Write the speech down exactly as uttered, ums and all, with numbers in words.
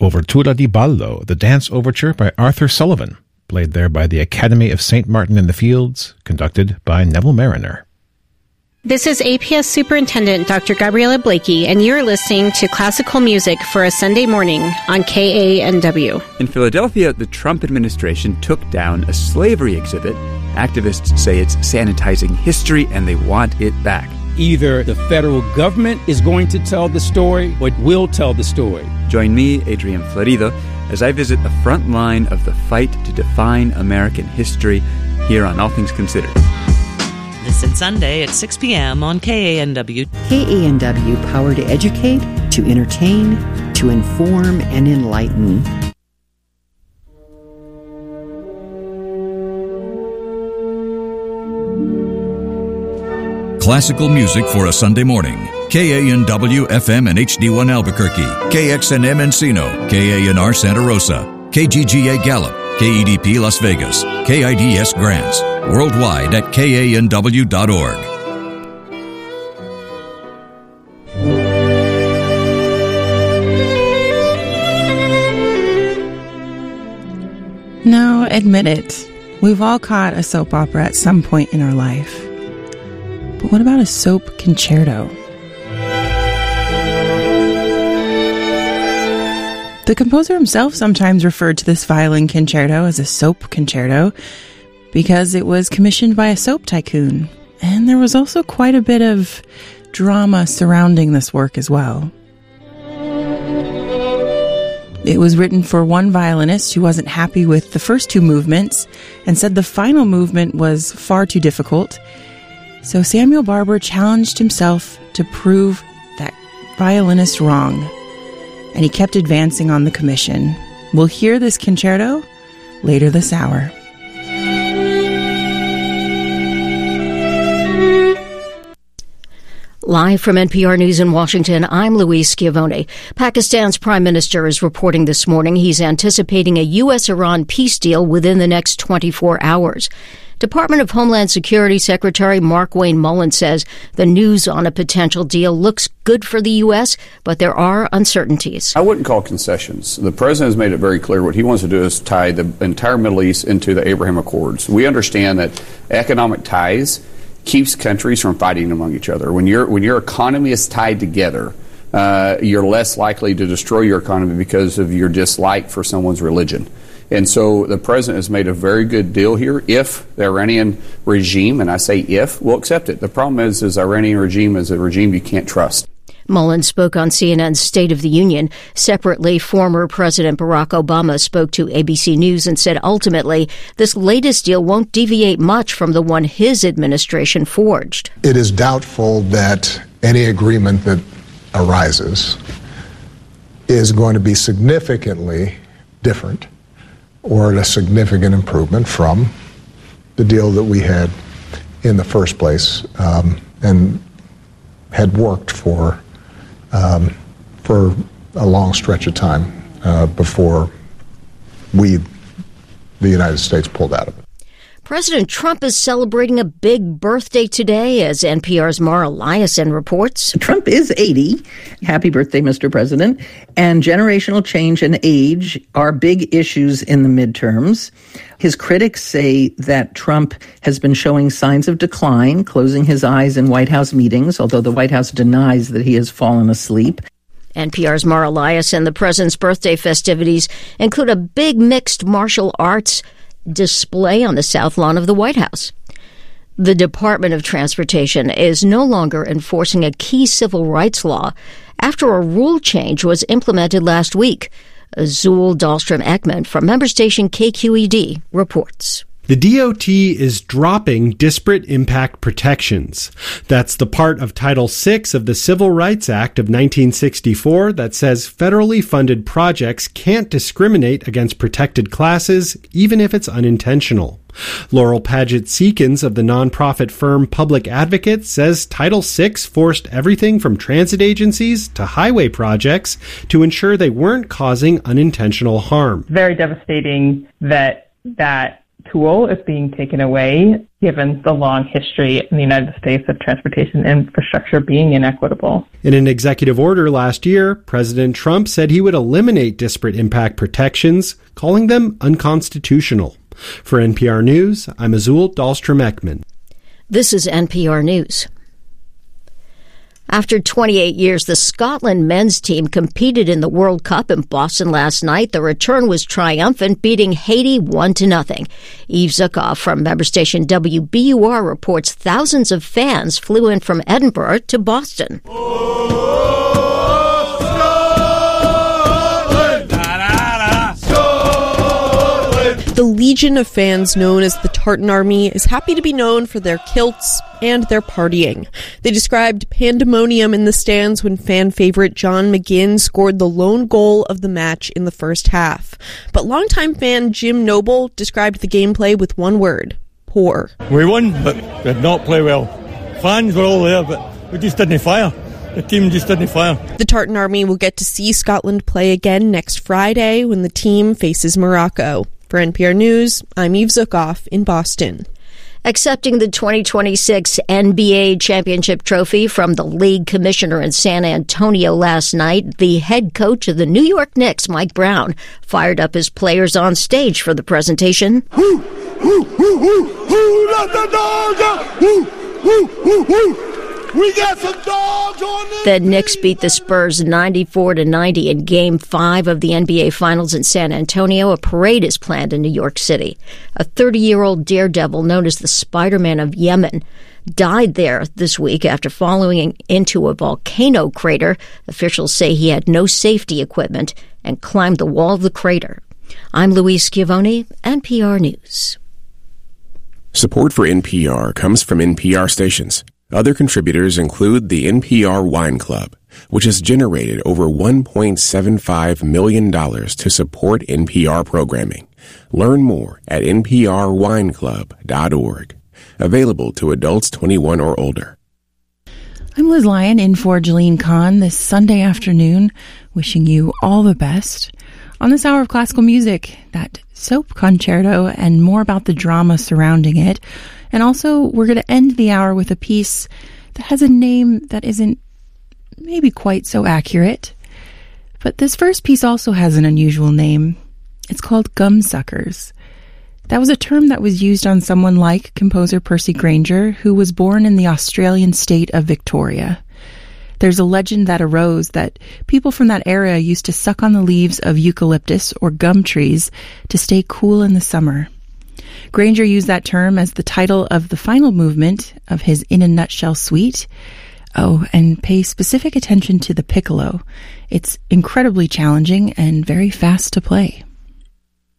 Overtura di Ballo, the dance overture by Arthur Sullivan, played there by the Academy of Saint Martin in the Fields, conducted by Neville Mariner. This is A P S Superintendent Doctor Gabriella Blakey, and you're listening to classical music for a Sunday morning on K A N W. In Philadelphia, the Trump administration took down a slavery exhibit. Activists say it's sanitizing history and they want it back. Either the federal government is going to tell the story or it will tell the story. Join me, Adrian Florido, as I visit the front line of the fight to define American history here on All Things Considered. Listen Sunday at six p.m. on K A N W. K A N W, power to educate, to entertain, to inform, and enlighten. Classical music for a Sunday morning. K A N W F M and H D one Albuquerque, K X N M Encino, K A N R Santa Rosa, K G G A Gallup, K E D P Las Vegas, K I D S Grants, worldwide at K A N W dot org. Now, admit it. We've all caught a soap opera at some point in our life. But what about a soap concerto? The composer himself sometimes referred to this violin concerto as a soap concerto because it was commissioned by a soap tycoon. And there was also quite a bit of drama surrounding this work as well. It was written for one violinist who wasn't happy with the first two movements and said the final movement was far too difficult. So Samuel Barber challenged himself to prove that violinist wrong, and he kept advancing on the commission. We'll hear this concerto later this hour. Live from N P R News in Washington, I'm Louise Schiavone. Pakistan's prime minister is reporting this morning he's anticipating a U S Iran peace deal within the next twenty-four hours. Department of Homeland Security Secretary Markwayne Mullin says the news on a potential deal looks good for the U S, but there are uncertainties. I wouldn't call concessions. The president has made it very clear what he wants to do is tie the entire Middle East into the Abraham Accords. We understand that economic ties keeps countries from fighting among each other. When your when your economy is tied together, uh, you're less likely to destroy your economy because of your dislike for someone's religion. And so the president has made a very good deal here. If the Iranian regime, and I say if, will accept it. The problem is, is the Iranian regime is a regime you can't trust. Mullin spoke on C N N's State of the Union. Separately, former President Barack Obama spoke to A B C News and said ultimately this latest deal won't deviate much from the one his administration forged. It is doubtful that any agreement that arises is going to be significantly different or a significant improvement from the deal that we had in the first place um, and had worked for Um, for a long stretch of time uh, before we, the United States, pulled out of it. President Trump is celebrating a big birthday today, as N P R's Mara Liasson reports. Trump is eighty. Happy birthday, Mister President. And generational change and age are big issues in the midterms. His critics say that Trump has been showing signs of decline, closing his eyes in White House meetings, although the White House denies that he has fallen asleep. N P R's Mara Liasson. The president's birthday festivities include a big mixed martial arts display on the south lawn of the White House. The Department of Transportation is no longer enforcing a key civil rights law after a rule change was implemented last week. Azul Dahlstrom-Ekman from member station K Q E D reports. The D O T is dropping disparate impact protections. That's the part of Title six of the Civil Rights Act of nineteen sixty-four that says federally funded projects can't discriminate against protected classes, even if it's unintentional. Laurel Paget Seekins of the nonprofit firm Public Advocate says Title six forced everything from transit agencies to highway projects to ensure they weren't causing unintentional harm. Very devastating that that tool is being taken away, given the long history in the United States of transportation infrastructure being inequitable. In an executive order last year, President Trump said he would eliminate disparate impact protections, calling them unconstitutional. For N P R News, I'm Azul Dahlstrom-Ekman. This is N P R News. After twenty-eight years, the Scotland men's team competed in the World Cup in Boston last night. The return was triumphant, beating Haiti one to nothing. Eve Zukoff from member station W B U R reports thousands of fans flew in from Edinburgh to Boston. The legion of fans known as the Tartan Army is happy to be known for their kilts and their partying. They described pandemonium in the stands when fan favorite John McGinn scored the lone goal of the match in the first half. But longtime fan Jim Noble described the gameplay with one word: poor. We won, but did not play well. Fans were all there, but we just didn't fire. The team just didn't fire. The Tartan Army will get to see Scotland play again next Friday when the team faces Morocco. For N P R News, I'm Eve Zukoff in Boston. Accepting the twenty twenty-six N B A championship trophy from the league commissioner in San Antonio last night, the head coach of the New York Knicks, Mike Brown, fired up his players on stage for the presentation. Who, who, who, who, who let the dogs out? Who, who, who, who? We got some dogs on this. The Knicks beat the Spurs ninety-four to ninety in Game five of the N B A Finals in San Antonio. A parade is planned in New York City. A thirty-year-old daredevil known as the Spider-Man of Yemen died there this week after falling into a volcano crater. Officials say he had no safety equipment and climbed the wall of the crater. I'm Louise Schiavone, N P R News. Support for N P R comes from N P R stations. Other contributors include the N P R Wine Club, which has generated over one point seven five million dollars to support N P R programming. Learn more at N P R wine club dot org. Available to adults twenty-one or older. I'm Liz Lyon in for Jeline Kahn this Sunday afternoon, wishing you all the best. On this hour of classical music, that soap concerto and more about the drama surrounding it. And also, we're going to end the hour with a piece that has a name that isn't maybe quite so accurate. But this first piece also has an unusual name. It's called Gumsuckers. That was a term that was used on someone like composer Percy Grainger, who was born in the Australian state of Victoria. There's a legend that arose that people from that area used to suck on the leaves of eucalyptus or gum trees to stay cool in the summer. Grainger used that term as the title of the final movement of his In a Nutshell suite. Oh, and pay specific attention to the piccolo. It's incredibly challenging and very fast to play.